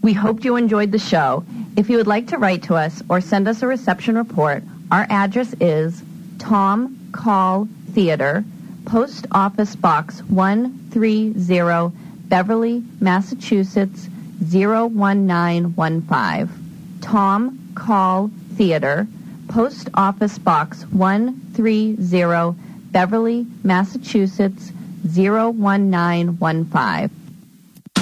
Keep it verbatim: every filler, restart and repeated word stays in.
We hoped you enjoyed the show. If you would like to write to us or send us a reception report, our address is Tom Call Theater, Post Office Box one three zero, Beverly, Massachusetts, zero one nine one five. Tom Call Theater, Post Office Box one three zero, Beverly, Massachusetts, zero one nine one five.